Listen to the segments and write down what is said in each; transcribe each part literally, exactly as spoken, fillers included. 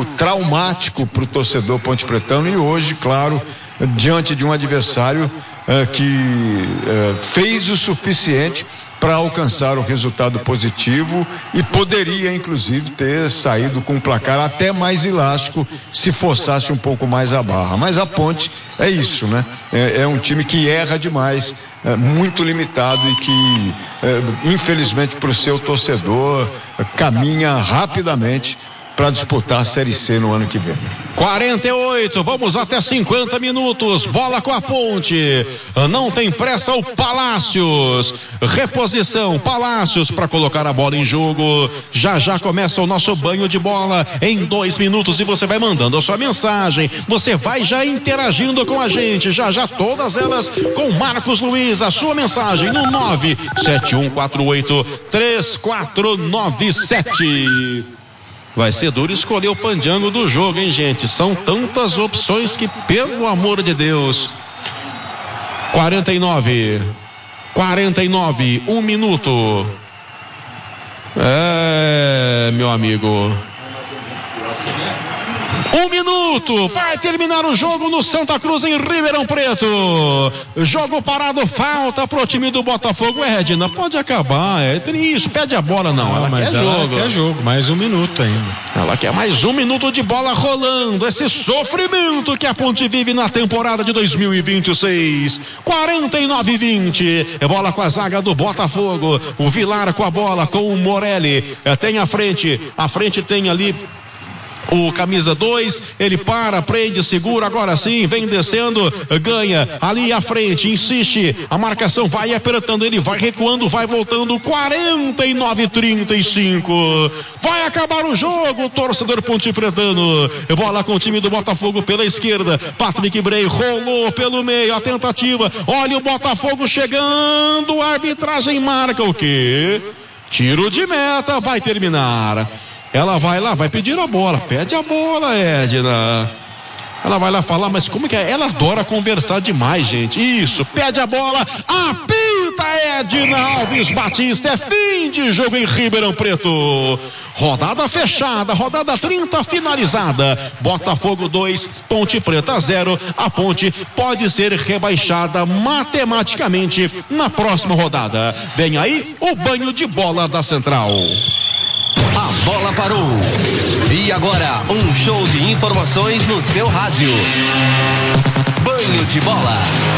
muito traumático para o torcedor pontepretano, e hoje, claro, diante de um adversário uh, que uh, fez o suficiente para alcançar o resultado positivo e poderia inclusive ter saído com um placar até mais elástico se forçasse um pouco mais a barra. Mas a Ponte é isso, né? É, é um time que erra demais, é muito limitado e que é, infelizmente para o seu torcedor caminha rapidamente para disputar a Série C no ano que vem. quarenta e oito, vamos até cinquenta minutos, bola com a Ponte, não tem pressa o Palácios, reposição, Palácios para colocar a bola em jogo, já já começa o nosso banho de bola em dois minutos e você vai mandando a sua mensagem, você vai já interagindo com a gente, já já todas elas com Marcos Luiz, a sua mensagem no nove sete um quatro oito três quatro nove sete. Vai ser duro escolher o pandiango do jogo, hein, gente? São tantas opções que, pelo amor de Deus. quarenta e nove. quarenta e nove, um minuto. É, meu amigo. Um minuto, vai terminar o jogo no Santa Cruz em Ribeirão Preto. Jogo parado, falta pro time do Botafogo. Edna, pode acabar, é isso, pede a bola não, não ela mas quer ela jogo. quer jogo, mais um minuto ainda. Ela quer mais um minuto de bola rolando, esse sofrimento que a Ponte vive na temporada de dois mil e vinte e seis. quarenta e nove a vinte, bola com a zaga do Botafogo, o Vilar com a bola, com o Morelli, tem a frente, a frente tem ali o camisa dois, ele para, prende, segura, agora sim, vem descendo, ganha, ali à frente, insiste, a marcação vai apertando, ele vai recuando, vai voltando, quarenta e nove a trinta e cinco, vai acabar o jogo, torcedor pontepretano, bola com o time do Botafogo pela esquerda, Patrick Bray rolou pelo meio, a tentativa, olha o Botafogo chegando, a arbitragem marca o quê? Tiro de meta, vai terminar. Ela vai lá, vai pedir a bola, pede a bola, Edna. Ela vai lá falar, mas como que é? Ela adora conversar demais, gente. Isso, pede a bola, apita Edna Alves Batista, é fim de jogo em Ribeirão Preto. Rodada fechada, rodada trinta finalizada. Botafogo dois, Ponte Preta zero. A Ponte pode ser rebaixada matematicamente na próxima rodada. Vem aí o banho de bola da Central. A bola parou. E agora, um show de informações no seu rádio. Banho de bola.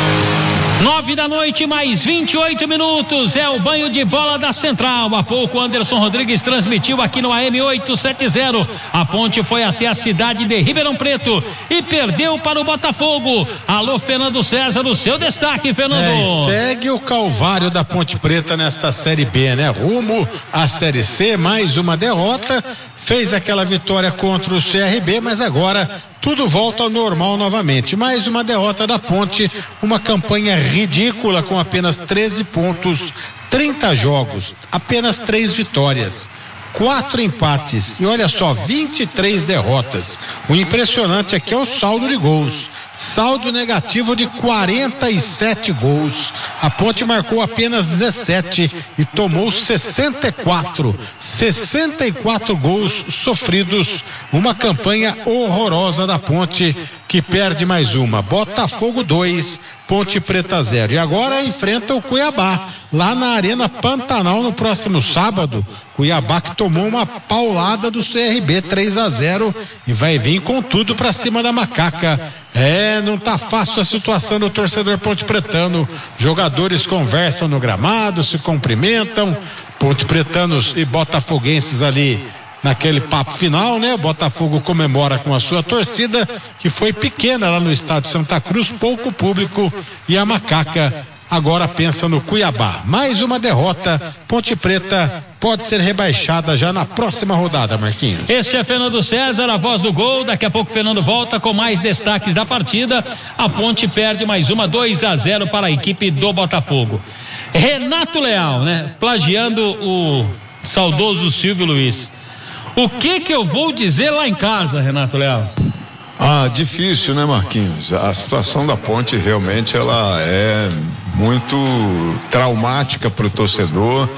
Nove da noite, mais vinte e oito minutos, é o banho de bola da Central. Há pouco Anderson Rodrigues transmitiu aqui no A M oitocentos e setenta. A Ponte foi até a cidade de Ribeirão Preto e perdeu para o Botafogo. Alô, Fernando César, o seu destaque, Fernando. É, e segue o calvário da Ponte Preta nesta Série B, né? Rumo à Série C, mais uma derrota. Fez aquela vitória contra o C R B, mas agora tudo volta ao normal novamente. Mais uma derrota da Ponte, uma campanha ridícula com apenas treze pontos, trinta jogos, apenas três vitórias, quatro empates e olha só, vinte e três derrotas. O impressionante aqui é o saldo de gols. Saldo negativo de quarenta e sete gols. A Ponte marcou apenas dezessete e tomou sessenta e quatro. sessenta e quatro gols sofridos. Uma campanha horrorosa da Ponte, que perde mais uma. Botafogo dois, Ponte Preta zero. E agora enfrenta o Cuiabá, lá na Arena Pantanal no próximo sábado. Cuiabá que tomou uma paulada do C R B três a zero e vai vir com tudo pra cima da macaca. É, não tá fácil a situação do torcedor pontepretano. Jogadores conversam no gramado, se cumprimentam. Pontepretanos e botafoguenses ali naquele papo final, né? O Botafogo comemora com a sua torcida, que foi pequena lá no estádio Santa Cruz, pouco público, e a macaca agora pensa no Cuiabá. Mais uma derrota, Ponte Preta pode ser rebaixada já na próxima rodada, Marquinhos. Este é Fernando César, a voz do gol. Daqui a pouco Fernando volta com mais destaques da partida. A Ponte perde mais uma, dois a zero para a equipe do Botafogo. Renato Leal, né? Plagiando o saudoso Silvio Luiz. O que que eu vou dizer lá em casa, Renato Leal? Ah, difícil, né, Marquinhos? A situação da Ponte realmente ela é muito traumática para o torcedor.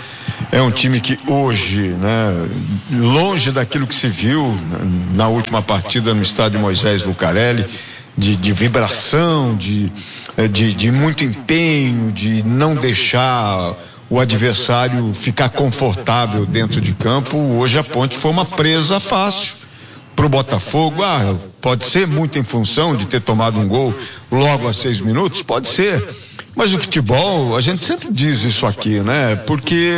é um time que hoje, né, longe daquilo que se viu na última partida no estádio Moisés Lucarelli, de, de vibração, de, de, de muito empenho, de não deixar o adversário ficar confortável dentro de campo. Hoje a Ponte foi uma presa fácil para o Botafogo. Ah, pode ser muito em função de ter tomado um gol logo a seis minutos, pode ser. Mas o futebol, a gente sempre diz isso aqui, né? Porque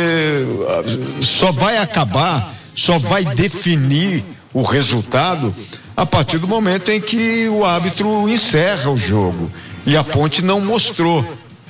só vai acabar, só vai definir o resultado a partir do momento em que o árbitro encerra o jogo. E a Ponte não mostrou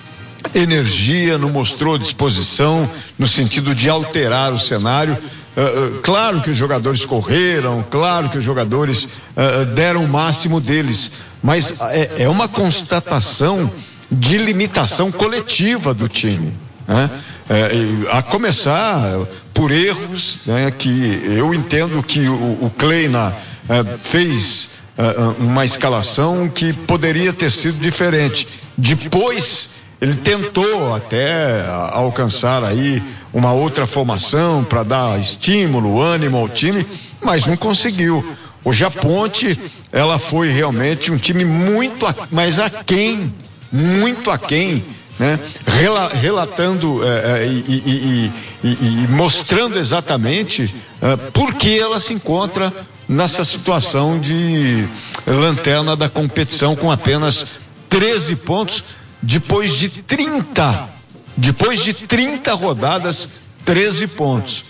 energia, não mostrou disposição no sentido de alterar o cenário. Uh, uh, claro que os jogadores correram, claro que os jogadores uh, deram o máximo deles, mas é, é uma constatação de limitação coletiva do time, né? É, a começar por erros, né, que eu entendo que o, o Kleina é, fez é, uma escalação que poderia ter sido diferente. Depois ele tentou até alcançar aí uma outra formação para dar estímulo, ânimo ao time, mas não conseguiu. Hoje a Ponte, ela foi realmente um time muito a, mais aquém, muito aquém, né? Rela, relatando é, e, e, e, e mostrando exatamente é, por que ela se encontra nessa situação de lanterna da competição com apenas treze pontos depois de trinta, depois de trinta rodadas, treze pontos.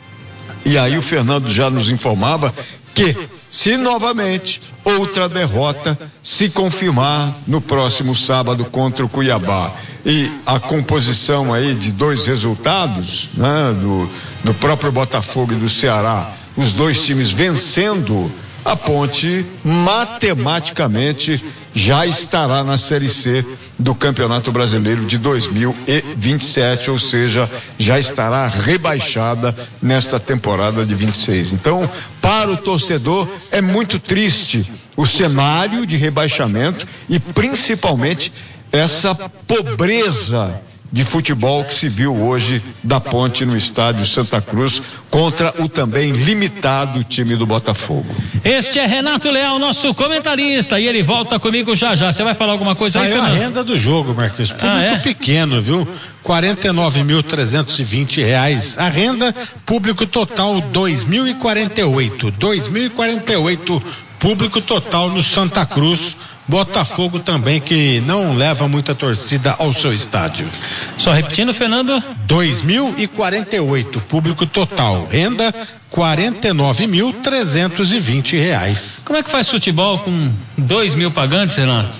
E aí o Fernando já nos informava que, se novamente outra derrota se confirmar no próximo sábado contra o Cuiabá, e a composição aí de dois resultados, né, do, do próprio Botafogo e do Ceará, os dois times vencendo, a Ponte matematicamente já estará na Série C do Campeonato Brasileiro de dois mil e vinte e sete, ou seja, já estará rebaixada nesta temporada de vinte e seis. Então, para o torcedor é muito triste o cenário de rebaixamento e principalmente essa pobreza de futebol que se viu hoje da Ponte no estádio Santa Cruz contra o também limitado time do Botafogo. Este é Renato Leal, nosso comentarista, e ele volta comigo já já. Você vai falar alguma coisa aí, Fernando? Saiu a renda do jogo, Marcos. Público ah, é? pequeno, viu? quarenta e nove mil trezentos e vinte reais. A renda, público total dois mil e quarenta e oito. dois mil e quarenta e oito público total no Santa Cruz. Botafogo também, que não leva muita torcida ao seu estádio. Só repetindo, Fernando. dois mil e quarenta e oito público total. Renda quarenta e nove mil trezentos e vinte reais. Como é que faz futebol com dois mil pagantes, Renato?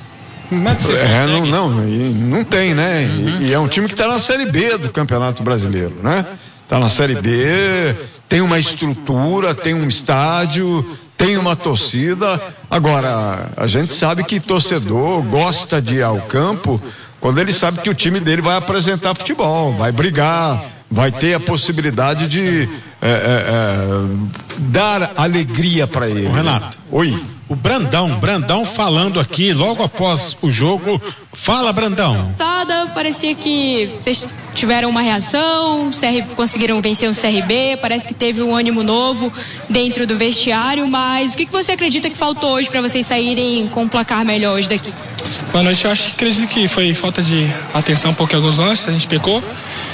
É, não, não, não tem, né? Uhum. E, e é um time que está na Série B do Campeonato Brasileiro, né? Está na Série B, tem uma estrutura, tem um estádio, tem uma torcida. Agora, a gente sabe que torcedor gosta de ir ao campo quando ele sabe que o time dele vai apresentar futebol, vai brigar, vai ter a possibilidade de é, é, é, dar alegria para ele. Ô, Renato. Oi. O Brandão, Brandão falando aqui logo após o jogo. Fala, Brandão. Toda, parecia que vocês tiveram uma reação, C R, conseguiram vencer o C R B, parece que teve um ânimo novo dentro do vestiário, mas o que, que você acredita que faltou hoje para vocês saírem com um placar melhor hoje daqui? Boa noite, eu acho que acredito que foi falta de atenção um pouco em alguns lances, a gente pecou.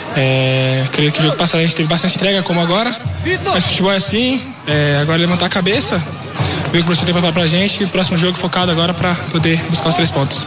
É, creio que o jogo passado a gente teve bastante entrega como agora, mas futebol é assim, é, agora levantar a cabeça, ver o que o professor tem pra pra gente, e o próximo jogo focado agora para poder buscar os três pontos.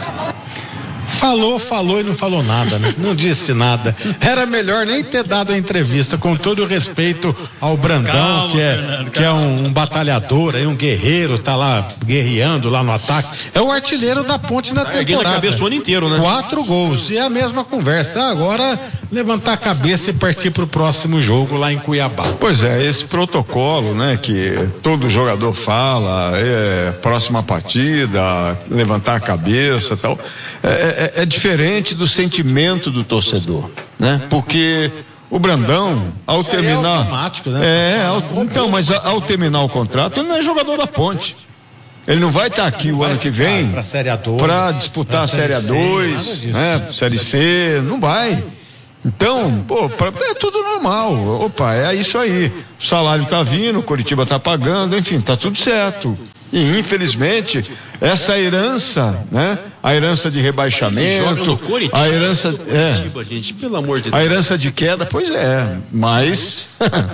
Falou, falou e não falou nada, né? Não disse nada. Era melhor nem ter dado a entrevista, com todo o respeito ao Brandão, calma, que é, Fernando, que é um, um batalhador, aí, um guerreiro, tá lá guerreando lá no ataque. É o artilheiro da Ponte na temporada. A cabeça o ano inteiro, né? Quatro gols. E é a mesma conversa. Agora, levantar a cabeça e partir pro próximo jogo lá em Cuiabá. Pois é, esse protocolo, né, que todo jogador fala, é, próxima partida, levantar a cabeça e tal, é, é É diferente do sentimento do torcedor, né? Porque o Brandão, ao terminar, é automático, né? É, ao, então, mas ao terminar o contrato, ele não é jogador da Ponte. Ele não vai estar aqui o ano que vem para disputar a Série A dois, né? Série C, não vai. Então, pô, pra, é tudo normal. Opa, é isso aí. O salário tá vindo, o Coritiba tá pagando, enfim, tá tudo certo. E infelizmente, essa herança, né? A herança de rebaixamento, Coritiba, a herança, Coritiba, é, gente, pelo amor de Deus. a herança de queda, pois é, mas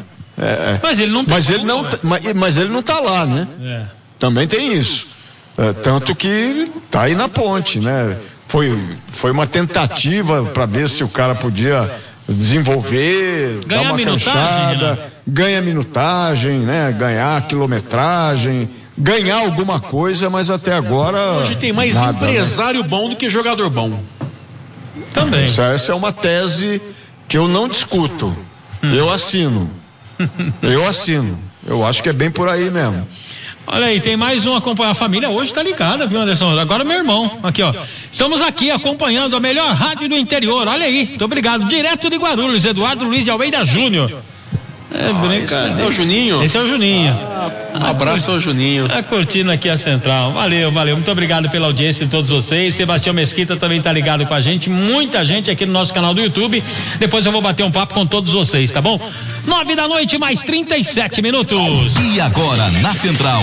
é, Mas ele não tem mas ele como, não, né? mas, mas ele não tá lá, né? É. Também tem isso. É, tanto que tá aí na ponte, né? Foi, foi uma tentativa para ver se o cara podia desenvolver, Ganhar dar uma minutagem, canchada, Renato. ganha minutagem, né? Ganhar quilometragem, ganhar alguma coisa, mas até agora Hoje tem mais nada, empresário bom do que jogador bom. Também. Essa, essa é uma tese que eu não discuto. Eu assino. Eu assino. Eu acho que é bem por aí mesmo. Olha aí, tem mais um acompanhar a família. Hoje tá ligada, viu, Anderson? Agora meu irmão, aqui, ó. Estamos aqui acompanhando a melhor rádio do interior. Olha aí, muito obrigado. Direto de Guarulhos, Eduardo Luiz de Almeida Júnior. É brincadeira. É o Juninho? Esse é o Juninho. Um abraço ao Juninho. Tá curtindo aqui a Central. Valeu, valeu. Muito obrigado pela audiência de todos vocês. Sebastião Mesquita também tá ligado com a gente. Muita gente aqui no nosso canal do YouTube. Depois eu vou bater um papo com todos vocês, tá bom? Nove da noite, mais trinta e sete minutos. E agora na Central,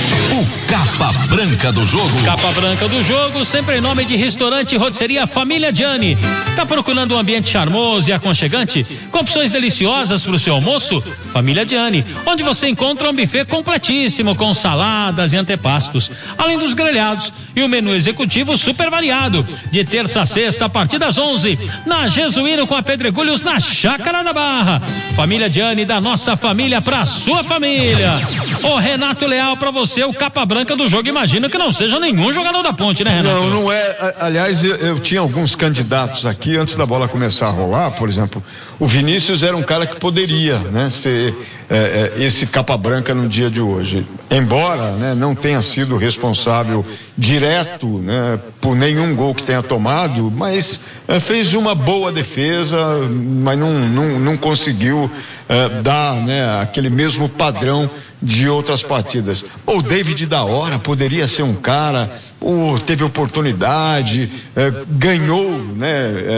o Capa Branca do Jogo. Capa Branca do Jogo, sempre em nome de Restaurante e Rotisseria Família Gianni. Tá procurando um ambiente charmoso e aconchegante? Com opções deliciosas para o seu almoço? Família Gianni, onde você encontra um buffet completíssimo com saladas e antepastos, além dos grelhados e o menu executivo super variado, de terça a sexta a partir das onze, na Jesuíno com a Pedregulhos, na Chácara da Barra. Família Gianni, da nossa família pra sua família. O Renato Leal, pra você, o Capa Branca do Jogo. Imagino que não seja nenhum jogador da Ponte, né, Renato? Não, não é. Aliás, eu, eu tinha alguns candidatos aqui antes da bola começar a rolar, por exemplo. O Vinícius era um cara que poderia, né, ser é, é, esse Capa Branca no dia de hoje. Embora, né, não tenha sido responsável direto, né, por nenhum gol que tenha tomado, mas é, fez uma boa defesa, mas não, não, não conseguiu é, dar, né, aquele mesmo padrão de outras partidas. O David da Hora poderia ser um cara, ou teve oportunidade, é, ganhou, né,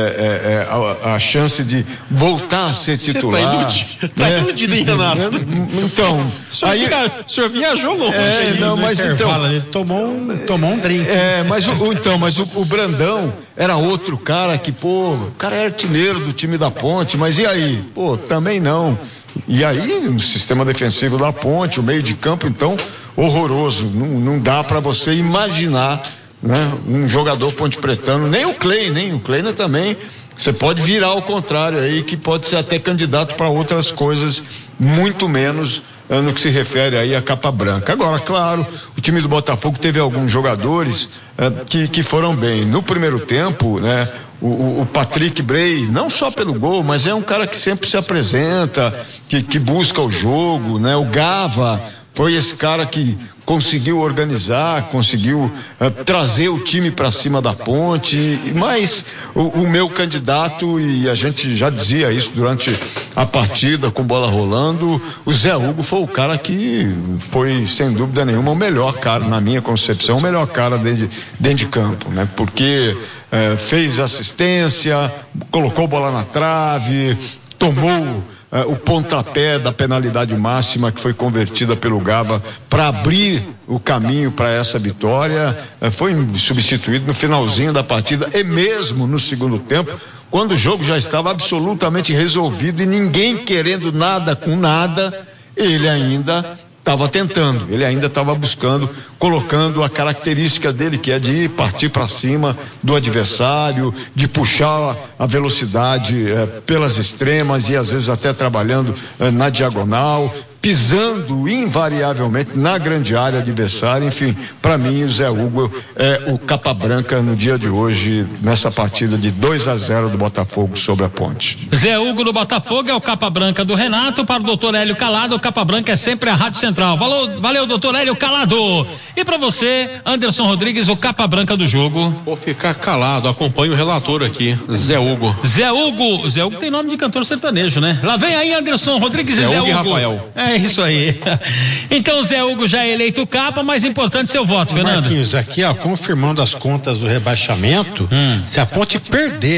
é, é, a, a chance de voltar a ser titular. Você tá iludido, tá iludido, hein, Renato? Então, o senhor, aí, via, o senhor viajou longe. É, aí, não, mas então, ele tomou um, tomou um drink. É, mas o, então, mas o, o Brandão era outro cara que, pô, o cara é artilheiro do time da Ponte, mas e aí? Pô, também não. E aí, o sistema defensivo da Ponte, o meio de campo, então, horroroso. Não, não dá para você imaginar, né, um jogador ponte-pretano, nem o Clay, nem o Kleiner também. Você pode virar ao contrário aí, que pode ser até candidato para outras coisas, muito menos uh, no que se refere aí à Capa Branca. Agora, claro, o time do Botafogo teve alguns jogadores uh, que, que foram bem. No primeiro tempo, né, o, o Patrick Bray, não só pelo gol, mas é um cara que sempre se apresenta, que, que busca o jogo, né? O Gava foi esse cara que conseguiu organizar, conseguiu uh, trazer o time para cima da Ponte, mas o, o meu candidato, e a gente já dizia isso durante a partida com bola rolando, o Zé Hugo foi o cara que foi, sem dúvida nenhuma, o melhor cara, na minha concepção, o melhor cara dentro de, dentro de campo, né? Porque uh, fez assistência, colocou bola na trave, tomou Uh, o pontapé da penalidade máxima que foi convertida pelo Gava para abrir o caminho para essa vitória, uh, foi substituído no finalzinho da partida e mesmo no segundo tempo, quando o jogo já estava absolutamente resolvido e ninguém querendo nada com nada, ele ainda estava tentando, ele ainda estava buscando, colocando a característica dele, que é de partir para cima do adversário, de puxar a velocidade eh, pelas extremas e às vezes até trabalhando eh, na diagonal, pisando invariavelmente na grande área adversária. Enfim, para mim o Zé Hugo é o Capa Branca no dia de hoje, nessa partida de dois a zero do Botafogo sobre a Ponte. Zé Hugo do Botafogo é o Capa Branca do Renato. Para o doutor Hélio Calado, o Capa Branca é sempre a Rádio Central. Valeu, valeu doutor Hélio Calado. E para você, Anderson Rodrigues, o Capa Branca do jogo. Vou ficar calado, acompanho o relator aqui, Zé Hugo. Zé Hugo, Zé Hugo tem nome de cantor sertanejo, né? Lá vem aí Anderson Rodrigues Zé e Zé Hugo Hugo. e Rafael. É isso aí. Então, Zé Hugo já é eleito Capa, mais importante seu voto, Fernando. Marquinhos, aqui, ó, confirmando as contas do rebaixamento, hum. se a Ponte perder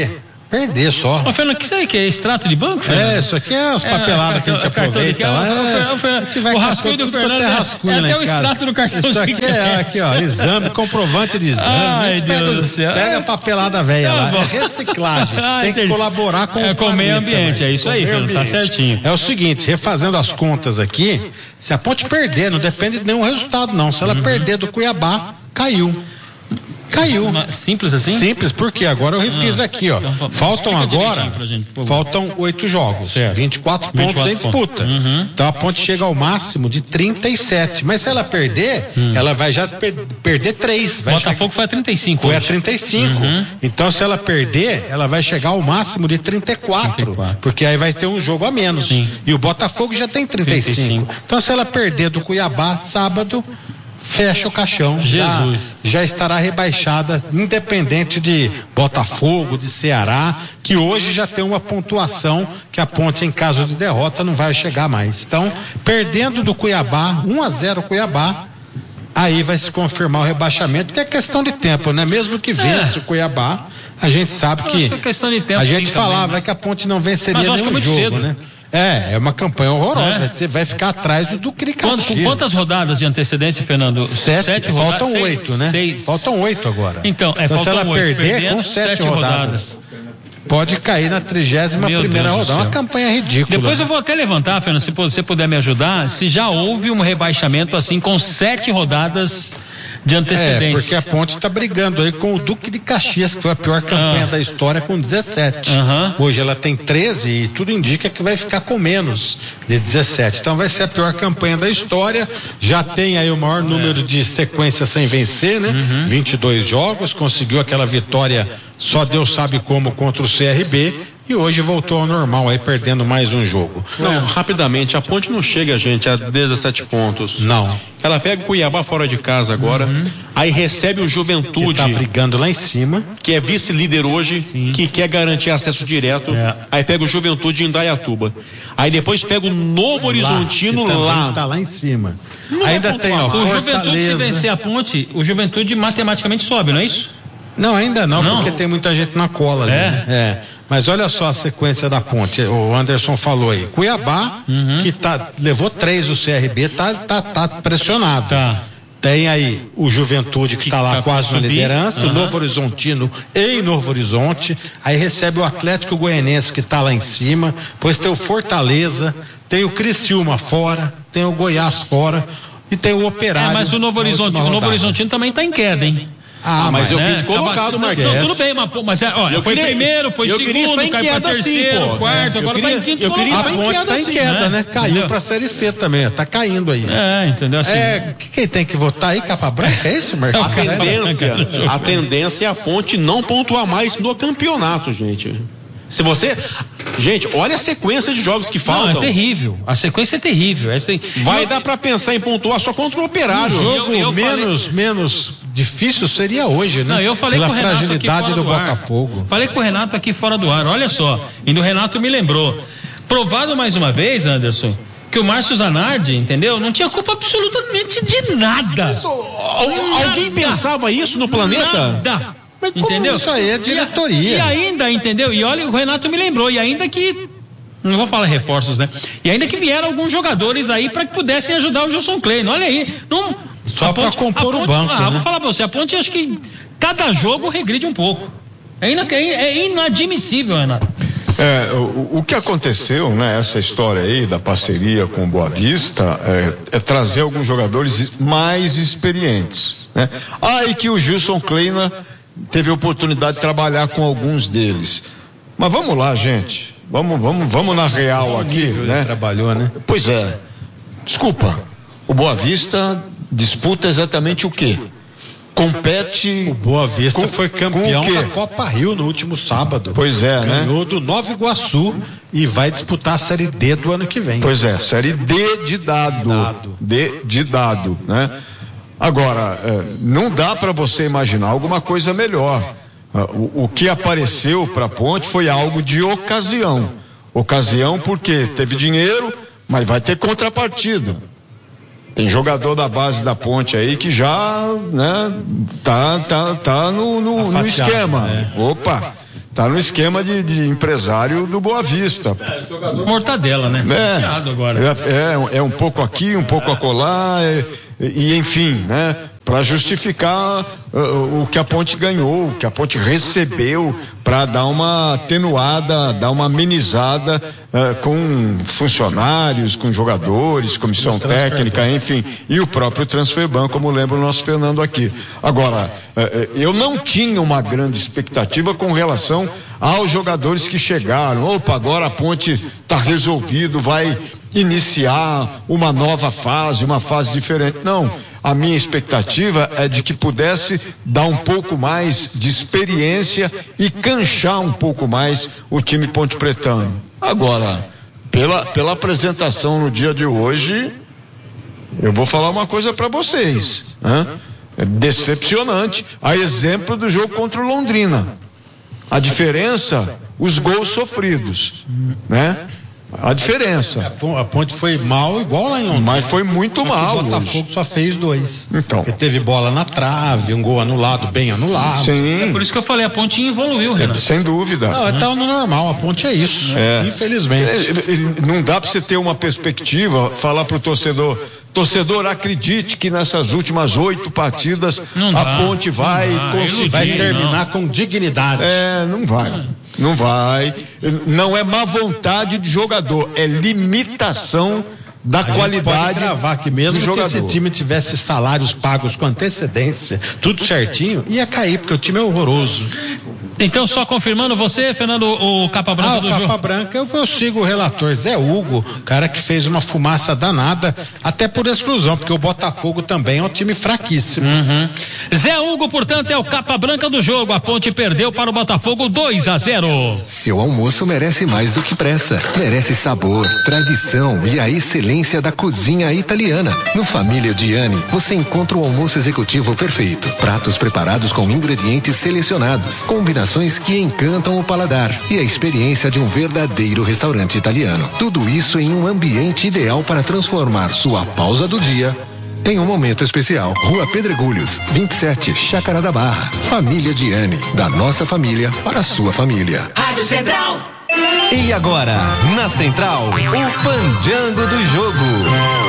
Perder só. Ô, Fernando, o que isso aí que é? Extrato de banco, Fernando? É, isso aqui é as papeladas é, que a gente aproveita lá. É, a gente vai o rascunho do Fernando, é, rascunho, é né, até o extrato do cartão. Isso aqui é, aqui, ó, exame, comprovante de exame. Ai, Deus pega, do céu. Pega a papelada velha tá lá. É reciclagem. Ah, tem que colaborar com, é, o com o meio ambiente. Também. É isso com aí, Fernando, tá certinho. É o seguinte, refazendo as contas aqui, se a Ponte perder, não depende de nenhum resultado, não. Se ela uhum. perder do Cuiabá, caiu. Caiu. Simples assim? Simples, porque agora eu refiz ah, aqui, ó. Então, faltam agora, gente, faltam oito jogos, certo. vinte e quatro pontos em disputa. Uhum. Então a Ponte chega ao máximo de trinta e sete. Mas se ela perder, uhum. ela vai já per- perder três. Vai Botafogo chegar... foi a trinta e cinco. Foi a trinta e cinco. Uhum. Então se ela perder, ela vai chegar ao máximo de trinta e quatro. trinta e quatro. Porque aí vai ter um jogo a menos. Sim. E o Botafogo já tem trinta e cinco. trinta e cinco. Então se ela perder do Cuiabá, sábado, fecha o caixão, já, já estará rebaixada, independente de Botafogo, de Ceará, que hoje já tem uma pontuação que a Ponte, em caso de derrota, não vai chegar mais. Então, perdendo do Cuiabá, um a zero Cuiabá, aí vai se confirmar o rebaixamento, que é questão de tempo, né? Mesmo que vença é. o Cuiabá, a gente sabe que, que é questão de tempo, a gente falava também, mas... que a Ponte não venceria nenhum jogo, cedo. né? É, é uma campanha horrorosa. É. Você vai ficar atrás do Duque Caxias. Com quantas rodadas de antecedência, Fernando? Sete. sete faltam rodadas, oito, seis, né? Seis. Faltam oito agora. Então, é, então se ela oito, perder, com sete, sete rodadas, rodadas, pode cair na trigésima primeira rodada. É uma campanha ridícula. Depois eu vou até levantar, Fernando, se você puder me ajudar, se já houve um rebaixamento assim com sete rodadas de antecedência. É, porque a Ponte está brigando aí com o Duque de Caxias, que foi a pior campanha ah. da história, com dezessete. Uhum. Hoje ela tem treze e tudo indica que vai ficar com menos de dezessete. Então vai ser a pior campanha da história. Já tem aí o maior número é. de sequências sem vencer, né? Uhum. vinte e dois jogos, conseguiu aquela vitória, só Deus sabe como, contra o C R B. E hoje voltou ao normal, aí perdendo mais um jogo. Não, é. rapidamente, a Ponte não chega, gente, a dezessete pontos. Não. Ela pega o Cuiabá fora de casa agora, uhum. aí recebe o Juventude. Que tá brigando lá em cima. Que é vice-líder hoje, Sim. que quer garantir acesso direto. É. Aí pega o Juventude em Indaiatuba. Aí depois pega o Novo Horizontino lá. lá. Tá lá em cima. Não Ainda tem, ó, o Juventude, se vencer a Ponte, o Juventude matematicamente sobe, não é isso? Não, ainda não, não, porque tem muita gente na cola ali. É. Né? é. Mas olha só a sequência da Ponte, o Anderson falou aí. Cuiabá, uhum. que tá, levou três do C R B, tá, tá, tá pressionado. Tá. Tem aí o Juventude que está lá tá quase na liderança, uhum. o Novo Horizontino em Novo Horizonte, aí recebe o Atlético Goianiense que está lá em cima, depois tem o Fortaleza, tem o Criciúma fora, tem o Goiás fora e tem o Operário. É, mas o Novo Horizontino, o Novo Horizontino também está em queda, hein? Ah, ah, mas, mas eu né? quis colocado, Marquinhos. Não, tudo bem, mas, mas é, olha, foi primeiro, foi eu segundo, caiu pra terceiro, assim, quarto, agora queria, tá em quinto. Eu queria colocado. a Ponte tá em assim, queda, né? né? Caiu entendeu? Pra Série C também, tá caindo aí. É, entendeu? Assim, é, quem tem que votar aí, Capa Branca? É isso, Marquinhos? A tendência, a tendência é a Ponte não pontuar mais no campeonato, gente. Se você... Gente, olha a sequência de jogos que faltam. Não, é terrível. A sequência é terrível. Essa... Vai eu... dar pra pensar em pontuar só contra o Operário. O jogo eu, eu menos, falei... menos difícil seria hoje, né? Não, eu falei Pela com o Renato fragilidade aqui fora do, do Botafogo. Falei com o Renato aqui fora do ar. Olha só. E o Renato me lembrou. Provado mais uma vez, Anderson, que o Márcio Zanardi, entendeu? Não tinha culpa absolutamente de nada. Isso, alguém nada. pensava isso no planeta? Nada. Mas entendeu? Isso aí é diretoria. E, e ainda, entendeu? E olha, o Renato me lembrou, e ainda que, não vou falar reforços, né? E ainda que vieram alguns jogadores aí para que pudessem ajudar o Gilson Klein. Olha aí, não, só para compor Ponte, o banco. Ah, né? Vou falar para você, a Ponte acho que cada jogo regride um pouco. É, ina, é inadmissível, Renato. É, o, o que aconteceu, né, essa história aí da parceria com o Boa Vista, é, é trazer alguns jogadores mais experientes, né? Ah, e que o Gilson Kleina teve a oportunidade de trabalhar com alguns deles. Mas vamos lá, gente. Vamos, vamos, vamos na real aqui, né? Trabalhou, né? Pois é. Desculpa. O Boa Vista disputa exatamente o quê? Compete. O Boa Vista com, foi campeão da Copa Rio no último sábado. Pois é, Ganhou né? Ganhou do Nova Iguaçu e vai disputar a Série D do ano que vem. Pois é, Série D de dado. dado. D de dado, né? Agora, é, não dá para você imaginar alguma coisa melhor. O, o que apareceu para a Ponte foi algo de ocasião. Ocasião porque teve dinheiro, mas vai ter contrapartida. Tem jogador da base da Ponte aí que já, né, tá, tá, tá no, no, no esquema. É. Opa, tá no esquema de, de empresário do Boa Vista. É, jogador mortadela, né? É, agora. É, é, é um pouco aqui, um pouco acolá, é, e enfim, né? Para justificar uh, o que a Ponte ganhou, o que a Ponte recebeu, para dar uma atenuada, dar uma amenizada uh, com funcionários, com jogadores, comissão técnica, enfim, e o próprio Transferban, como lembra o nosso Fernando aqui. Agora, uh, eu não tinha uma grande expectativa com relação aos jogadores que chegaram. Opa, agora a Ponte está resolvido, vai iniciar uma nova fase, uma fase diferente. Não, a minha expectativa é de que pudesse dar um pouco mais de experiência e canchar um pouco mais o time Ponte Pretano. Agora, pela, pela apresentação no dia de hoje, eu vou falar uma coisa para vocês, né? É decepcionante, a exemplo do jogo contra o Londrina. A diferença, os gols sofridos, né? A diferença. A Ponte foi mal igual lá em ontem. Mas foi muito só mal. O Botafogo hoje. Só fez dois. Então. Porque teve bola na trave, um gol anulado, bem anulado. Sim. É por isso que eu falei, a Ponte evoluiu, Renato. É, sem dúvida. Não, hum. tá no normal, a Ponte é isso. É. Infelizmente. É, não dá para você ter uma perspectiva, falar pro torcedor, torcedor, acredite que nessas últimas oito partidas não a dá, Ponte vai conseguir. Vai terminar não. com dignidade. É, não vai. Não vai. Não é má vontade de jogador, é limitação da a qualidade. Gente pode gravar que mesmo que jogador. esse time tivesse salários pagos com antecedência, tudo certinho, ia cair, porque o time é horroroso. Então, só confirmando você, Fernando, o Capa Branca ah, do o Capa jogo. Branca, eu, eu sigo o relator Zé Hugo, cara que fez uma fumaça danada, até por exclusão, porque o Botafogo também é um time fraquíssimo. Uhum. Zé Hugo, portanto, é o Capa Branca do jogo. A Ponte perdeu para o Botafogo dois a zero. Seu almoço merece mais do que pressa. Merece sabor, tradição e a excelência da cozinha italiana. No Família Gianni, você encontra o almoço executivo perfeito. Pratos preparados com ingredientes selecionados, combinações que encantam o paladar e a experiência de um verdadeiro restaurante italiano. Tudo isso em um ambiente ideal para transformar sua pausa do dia em um momento especial. Rua Pedregulhos, vinte e sete, Chácara da Barra. Família Gianni, da nossa família para a sua família. Rádio Central. E agora, na Central, o Pandango do Jogo.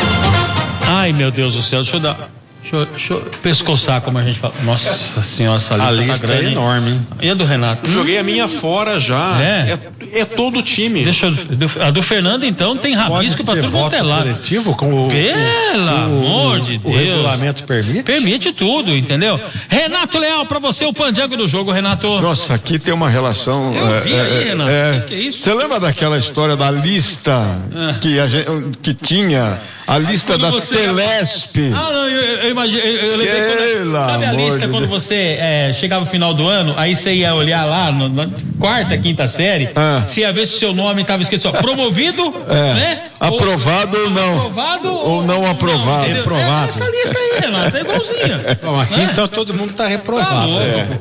Ai, meu Deus do céu, deixa eu dar... Deixa eu, deixa eu pescoçar, como a gente fala. Nossa senhora, essa lista, a lista tá grande, é enorme, hein? E a do Renato? Joguei a minha fora já. É, é, é todo o time. Deixa eu, a do Fernando, então, tem rabisco pra tudo quanto é lado. Coletivo com o, Pelo o, amor o, de o Deus. O regulamento permite? Permite tudo, entendeu? Renato Leal, pra você, o Pandango do jogo, Renato. Nossa, aqui tem uma relação. Eu vi é, aí, Renato. É, que que é isso? Você lembra daquela história da lista é. que, a gente, que tinha a lista da você... Telesp? Ah, não, eu, eu imagino. Eu, eu lembrei quando, sabe a lista quando você é, chegava no final do ano, aí você ia olhar lá no, na quarta, quinta série, ah. você ia ver se o seu nome estava escrito só promovido, é. né? Aprovado ou, ou não. Aprovado ou não aprovado. Não, reprovado. É essa lista aí, Renato, é igualzinha. Bom, aqui né? Então todo mundo está reprovado. Tá é.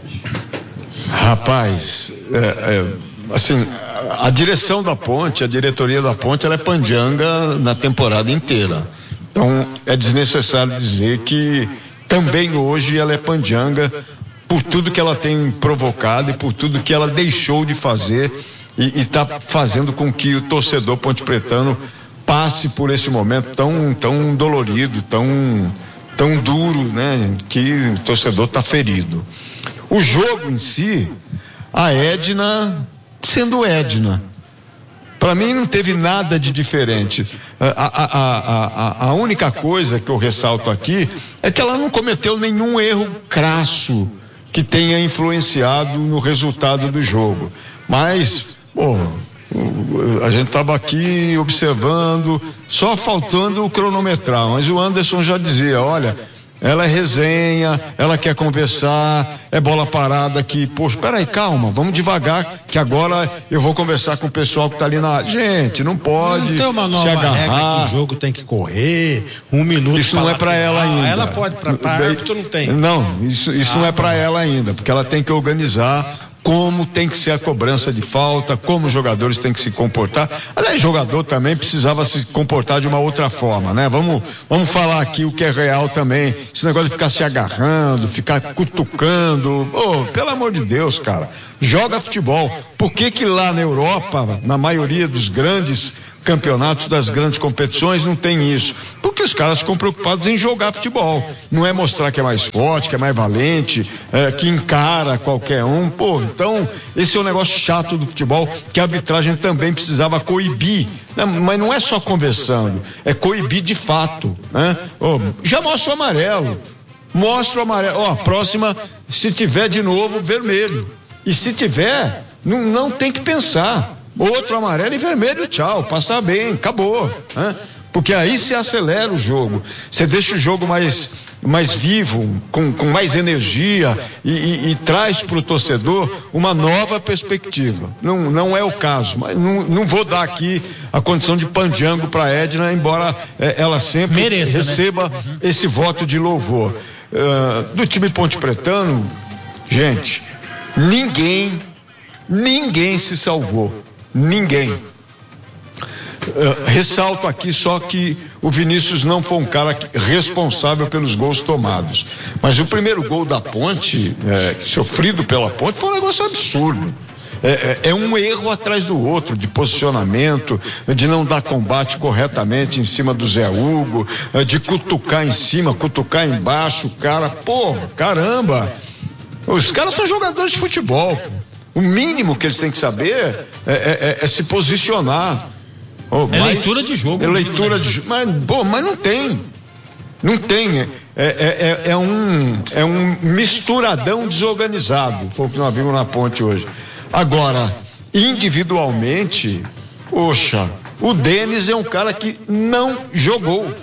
Rapaz, é, é, assim, a direção da Ponte, a diretoria da Ponte, ela é pandianga na temporada inteira. Então, é desnecessário dizer que também hoje ela é pandianga por tudo que ela tem provocado e por tudo que ela deixou de fazer e está fazendo com que o torcedor pontepretano passe por esse momento tão, tão dolorido, tão, tão duro, né? Que o torcedor está ferido. O jogo em si, a Edna sendo Edna. Para mim não teve nada de diferente. A, a, a, a, a única coisa que eu ressalto aqui é que ela não cometeu nenhum erro crasso que tenha influenciado no resultado do jogo. Mas, pô, a gente estava aqui observando, só faltando o cronometrar, mas o Anderson já dizia, olha, ela é resenha, ela quer conversar, é bola parada aqui, poxa, peraí, calma, vamos devagar, que agora eu vou conversar com o pessoal que está ali na área. Gente, não pode não tem uma nova se agarrar. Regra que o jogo tem que correr, um minuto. Isso não é para ela ainda. Ela pode, para árbitro não tem. Não, isso, isso não é para ela ainda, porque ela tem que organizar como tem que ser a cobrança de falta, como os jogadores têm que se comportar. Aliás, jogador também precisava se comportar de uma outra forma, né? Vamos, vamos falar aqui o que é real também. Esse negócio de ficar se agarrando, ficar cutucando. Oh, pelo amor de Deus, cara. Joga futebol. Por que que lá na Europa, na maioria dos grandes campeonatos, das grandes competições, não tem isso? Porque os caras ficam preocupados em jogar futebol. Não é mostrar que é mais forte, que é mais valente, é, que encara qualquer um. Pô, então, esse é um negócio chato do futebol que a arbitragem também precisava coibir. Né? Mas não é só conversando, é coibir de fato, né? Oh, já mostra o amarelo. Mostra o amarelo. Ó, oh, a próxima, se tiver de novo, vermelho. E se tiver, não, não tem que pensar. Outro amarelo e vermelho, tchau, passar bem, acabou, né? Porque aí você acelera o jogo, você deixa o jogo mais, mais vivo, com, com mais energia e, e, e traz para o torcedor uma nova perspectiva. Não, não é o caso, mas não, não vou dar aqui a condição de pandiango para a Edna, embora é, ela sempre Mereça, receba né? uhum. esse voto de louvor. Uh, do time Ponte Pretano, gente, ninguém, ninguém se salvou. Ninguém. Uh, ressalto aqui só que o Vinícius não foi um cara responsável pelos gols tomados. Mas o primeiro gol da Ponte, é, sofrido pela Ponte, foi um negócio absurdo. É, é, é um erro atrás do outro, de posicionamento, de não dar combate corretamente em cima do Zé Hugo, de cutucar em cima, cutucar embaixo, cara, pô, caramba. Os caras são jogadores de futebol, pô. O mínimo que eles têm que saber é, é, é se posicionar. Oh, é mas, leitura de jogo. É leitura de jogo. Mas, pô, mas não tem. Não tem. É, é, é, é, um, é um misturadão desorganizado. Foi o que nós vimos na Ponte hoje. Agora, individualmente, poxa, o Denis é um cara que não jogou.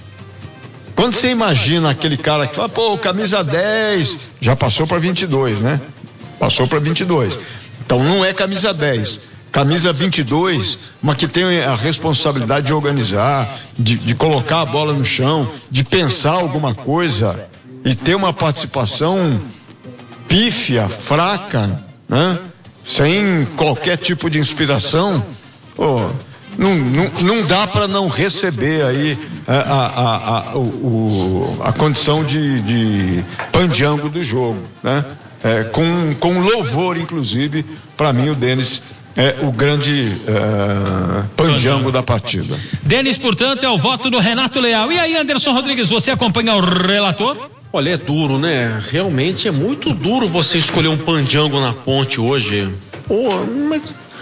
Quando você imagina aquele cara que fala, pô, camisa dez, já passou para vinte e dois, né? Passou para vinte e dois. Então não é camisa dez. Camisa vinte e dois, mas que tem a responsabilidade de organizar, de, de colocar a bola no chão, de pensar alguma coisa e ter uma participação pífia, fraca, né? Sem qualquer tipo de inspiração. Oh, não, não, não dá para não receber aí a, a, a, a, o, a condição de, de pandiango do jogo, né? É, com, com louvor, inclusive, para mim o Denis é o grande é, pandiango da partida. Denis, portanto, é o voto do Renato Leal. E aí, Anderson Rodrigues, você acompanha o relator? Olha, é duro, né? Realmente é muito duro você escolher um pandiango na Ponte hoje. Pô, mas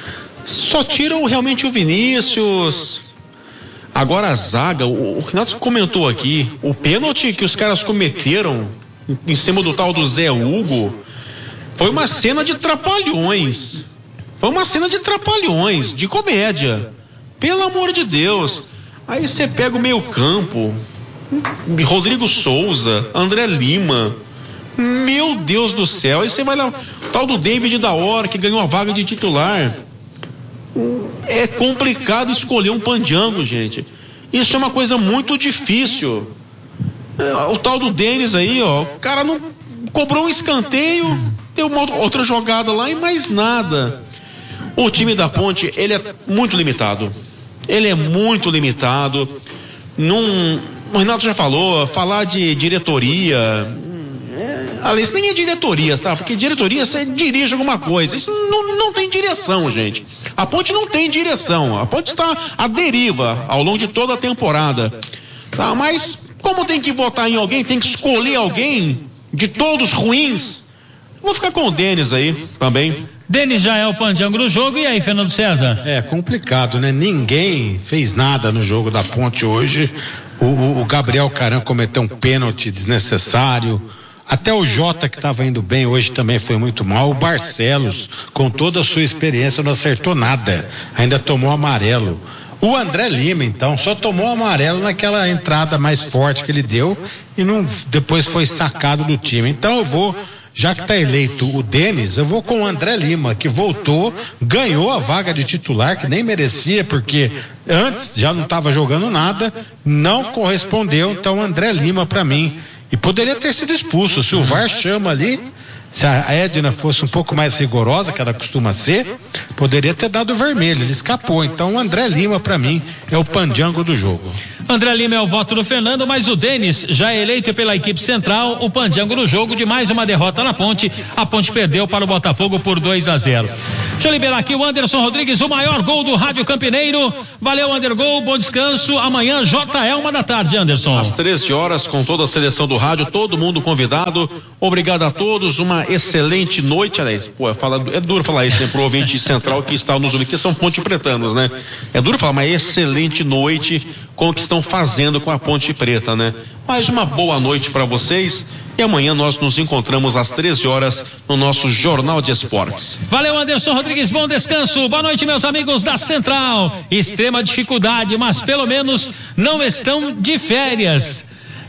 só tiram realmente o Vinícius. Agora a zaga, o, o Renato comentou aqui, o pênalti que os caras cometeram em cima do tal do Zé Hugo foi uma cena de trapalhões. Foi uma cena de trapalhões, de comédia. Pelo amor de Deus. Aí você pega o meio campo, Rodrigo Souza, André Lima. Meu Deus do céu. Aí você vai lá, o tal do David da hora, que ganhou a vaga de titular. É complicado escolher um pandiango, gente. Isso é uma coisa muito difícil. O tal do Denis aí, ó, o cara não cobrou um escanteio, deu uma outra jogada lá e mais nada. O time da Ponte, ele é muito limitado. Ele é muito limitado. Num, o Renato já falou, falar de diretoria, é, aliás, nem é diretoria, tá? Porque diretoria você dirige alguma coisa. Isso não, não tem direção, gente. A Ponte não tem direção. A Ponte está à deriva ao longo de toda a temporada. Tá, mas como tem que votar em alguém, tem que escolher alguém de todos ruins, vou ficar com o Denis aí também. Denis já é o pandiango do jogo. E aí, Fernando César? É complicado, né? Ninguém fez nada no jogo da Ponte hoje. O, o, o Gabriel Caran cometeu um pênalti desnecessário. Até o Jota, que estava indo bem hoje, também foi muito mal. O Barcelos, com toda a sua experiência, não acertou nada. Ainda tomou amarelo. O André Lima, então, só tomou amarelo naquela entrada mais forte que ele deu e não, depois foi sacado do time. Então eu vou, já que está eleito o Denis, eu vou com o André Lima, que voltou, ganhou a vaga de titular, que nem merecia, porque antes já não estava jogando nada, não correspondeu. Então André Lima para mim, e poderia ter sido expulso, se o V A R chama ali, Se a Edna fosse um pouco mais rigorosa, que ela costuma ser, poderia ter dado vermelho, ele escapou. Então o André Lima, para mim, é o pandiango do jogo. André Lima é o voto do Fernando, mas o Denis, já eleito pela equipe central, o pandiango do jogo de mais uma derrota na Ponte. A Ponte perdeu para o Botafogo por dois a zero. Deixa eu liberar aqui o Anderson Rodrigues, o maior gol do Rádio Campineiro. Valeu, Andergol, bom descanso. Amanhã, J E, uma da tarde, Anderson. Às treze horas, com toda a seleção do rádio, todo mundo convidado. Obrigado a todos, uma excelente noite. Aliás, pô, é, fala, é duro falar isso, né, pro ouvinte central que está nos ouvindo, que são ponte pretanos, né? É duro falar, mas excelente noite com o que estão fazendo com a Ponte Preta, né? Mais uma boa noite para vocês e amanhã nós nos encontramos às treze horas no nosso Jornal de Esportes. Valeu, Anderson Rodrigues, bom descanso. Boa noite, meus amigos da Central. Extrema dificuldade, mas pelo menos não estão de férias.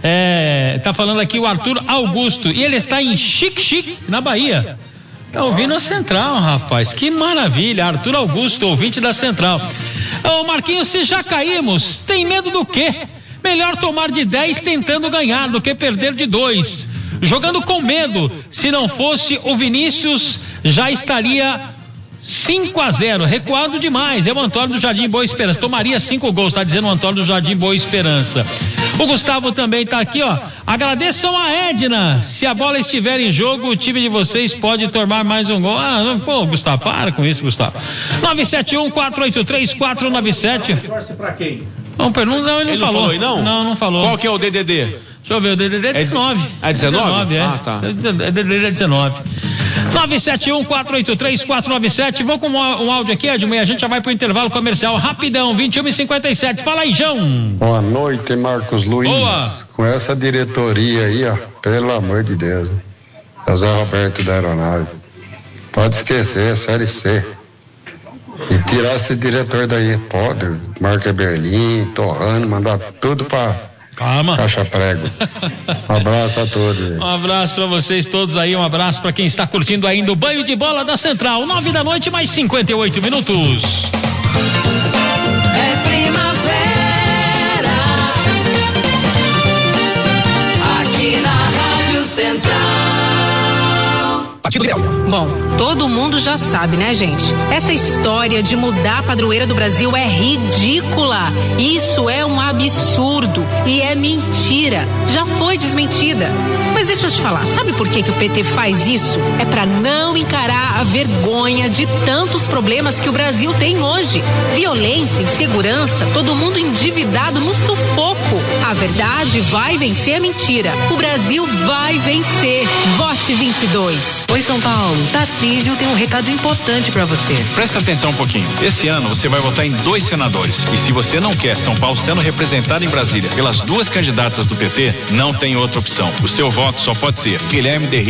É, tá falando aqui o Arthur Augusto e ele está em Xique-Xique, na Bahia. Tá ouvindo a Central, rapaz, que maravilha. Arthur Augusto, ouvinte da Central. Ô Marquinhos, se já caímos, tem medo do quê? Melhor tomar de dez tentando ganhar do que perder de dois. Jogando com medo, se não fosse o Vinícius, já estaria cinco a zero, recuado demais. É o Antônio do Jardim Boa Esperança, tomaria cinco gols, tá dizendo o Antônio do Jardim Boa Esperança. O Gustavo também tá aqui, ó. Agradeçam a Edna, se a bola estiver em jogo, o time de vocês pode tomar mais um gol. Ah, pô, Gustavo, para com isso, Gustavo. nove sete um, quatro oito três, quatro nove sete. Torce pra quem? Não, não, ele, ele não falou. falou aí, não? Não, não falou. Qual que é o D D D? Deixa eu ver, o D D D é dezenove. É dezenove? dezenove, é. Ah, tá. O D D D é dezenove. nove sete um, quatro oito três, quatro nove sete. Vou com um áudio aqui, Edmo, e a gente já vai pro intervalo comercial rapidão, vinte e uma e cinquenta e sete. Fala aí, João. Boa noite, Marcos Luiz. Boa. Com essa diretoria aí, ó, pelo amor de Deus. José Roberto da Aeronave. Pode esquecer, Série C. E tirar esse diretor daí, pode. Marca Berlim, Torrano, mandar tudo pra Calma. Caixa prego. Um abraço a todos. Um abraço pra vocês todos aí, um abraço pra quem está curtindo ainda o banho de bola da Central. Nove da noite, mais cinquenta e oito minutos. É primavera, aqui na Rádio Central. Bom, todo mundo já sabe, né, gente? Essa história de mudar a padroeira do Brasil é ridícula. Isso é um absurdo e é mentira. Já foi desmentida. Mas deixa eu te falar, sabe por que que o P T faz isso? É pra não encarar a vergonha de tantos problemas que o Brasil tem hoje. Violência, insegurança, todo mundo endividado no sufoco. A verdade vai vencer a mentira. O Brasil vai vencer. Vote vinte e dois. Oi, São Paulo. Tarcísio tem um recado importante pra você. Presta atenção um pouquinho. Esse ano você vai votar em dois senadores. E se você não quer São Paulo sendo representado em Brasília pelas duas candidatas do P T, não tem outra opção. O seu voto só pode ser Guilherme Derri